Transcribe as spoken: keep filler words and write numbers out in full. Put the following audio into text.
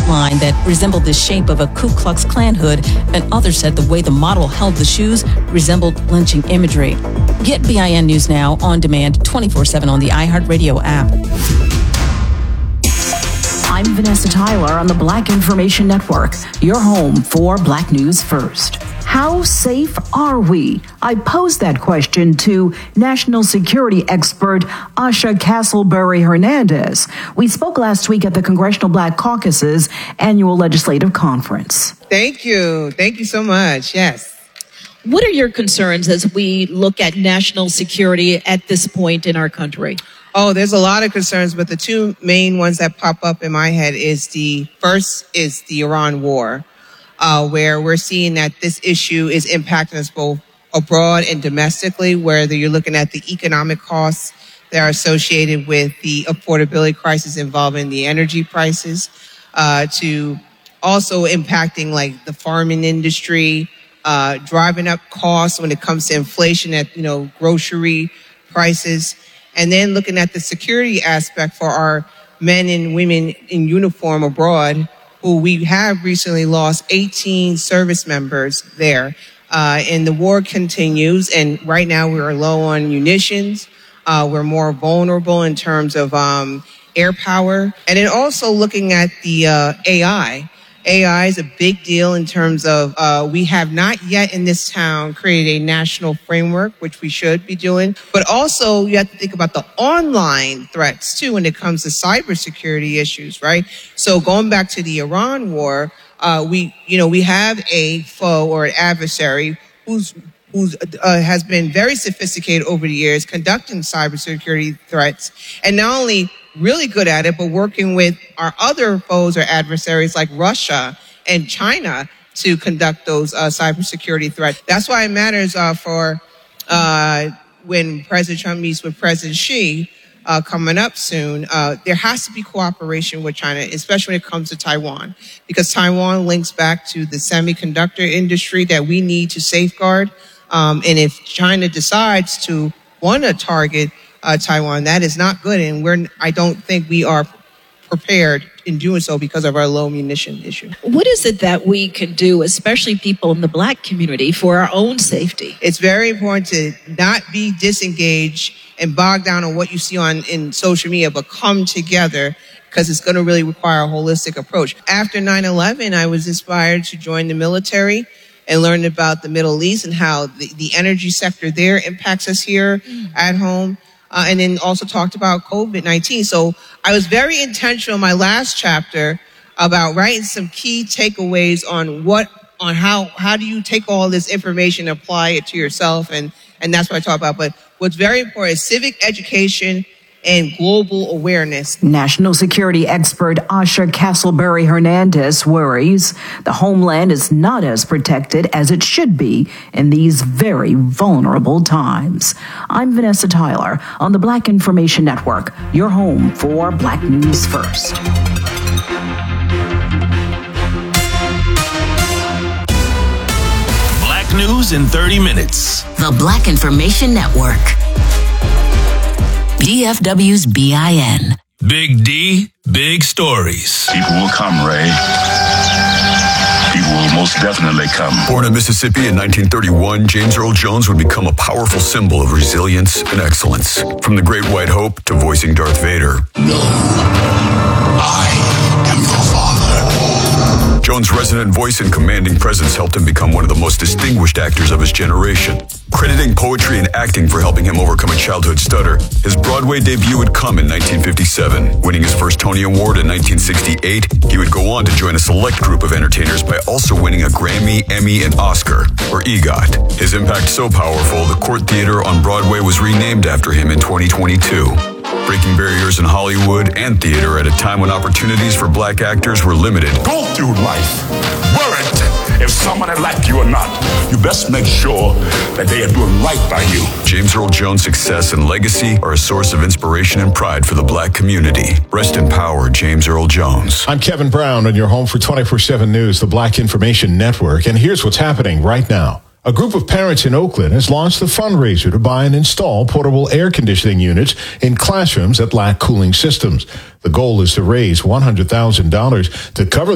line that resembled the shape of a Ku Klux Klan hood, and others said the way the model held the shoes resembled lynching imagery. Get B I N News Now on demand twenty-four seven on the iHeartRadio app. I'm Vanessa Tyler on the Black Information Network, your home for Black News First. How safe are we? I posed that question to national security expert Asha Castleberry Hernandez. We spoke last week at the Congressional Black Caucus's annual legislative conference. Thank you. Thank you so much. Yes. What are your concerns as we look at national security at this point in our country? Oh, there's a lot of concerns, but the two main ones that pop up in my head is the first is the Iran war. Uh, where we're seeing that this issue is impacting us both abroad and domestically, whether you're looking at the economic costs that are associated with the affordability crisis involving the energy prices, uh, to also impacting like the farming industry, uh, driving up costs when it comes to inflation at, you know, grocery prices, and then looking at the security aspect for our men and women in uniform abroad, who we have recently lost eighteen service members there. Uh, and the war continues, and right now we are low on munitions. Uh, we're more vulnerable in terms of um, air power. And then also looking at the uh, A I. A I is a big deal in terms of uh, we have not yet in this town created a national framework, which we should be doing. But also you have to think about the online threats, too, when it comes to cybersecurity issues, right? So going back to the Iran war, uh, we, you know, we have a foe or an adversary who's who's uh, has been very sophisticated over the years, conducting cybersecurity threats, and not only really good at it, but working with our other foes or adversaries like Russia and China to conduct those uh, cybersecurity threats. That's why it matters uh, for uh, when President Trump meets with President Xi uh, coming up soon. Uh, there has to be cooperation with China, especially when it comes to Taiwan, because Taiwan links back to the semiconductor industry that we need to safeguard. Um, and if China decides to want to target Uh, Taiwan, that is not good, and we're I don't think we are prepared in doing so because of our low munition issue. What is it that we can do, especially people in the Black community, for our own safety? It's very important to not be disengaged and bogged down on what you see on in social media, but come together, because it's going to really require a holistic approach. After nine eleven, I was inspired to join the military and learn about the Middle East and how the, the energy sector there impacts us here mm. at home. Uh, and then also talked about COVID nineteen. So I was very intentional in my last chapter about writing some key takeaways on what, on how, how do you take all this information and apply it to yourself? And, and that's what I talk about. But what's very important is civic education and global awareness. National security expert Asha Castleberry Hernandez worries the homeland is not as protected as it should be in these very vulnerable times. I'm Vanessa Tyler on the Black Information Network, your home for Black News First. Black News in thirty minutes. The Black Information Network. D F W's B I N. Big D, big stories. People will come, Ray. People will most definitely come. Born in Mississippi in nineteen thirty-one, James Earl Jones would become a powerful symbol of resilience and excellence. From the Great White Hope to voicing Darth Vader. No, I am your father. Jones' resonant voice and commanding presence helped him become one of the most distinguished actors of his generation. Crediting poetry and acting for helping him overcome a childhood stutter, his Broadway debut would come in nineteen fifty-seven. Winning his first Tony Award in nineteen sixty-eight, he would go on to join a select group of entertainers by also winning a Grammy, Emmy, and Oscar, or EGOT. His impact so powerful, the Court Theater on Broadway was renamed after him in twenty twenty-two. Breaking barriers in Hollywood and theater at a time when opportunities for Black actors were limited. Go through life worried if somebody like you or not. You best make sure that they are doing right by you. James Earl Jones' success and legacy are a source of inspiration and pride for the Black community. Rest in power, James Earl Jones. I'm Kevin Brown on your home for twenty-four seven News, the Black Information Network, and here's what's happening right now. A group of parents in Oakland has launched a fundraiser to buy and install portable air conditioning units in classrooms that lack cooling systems. The goal is to raise one hundred thousand dollars to cover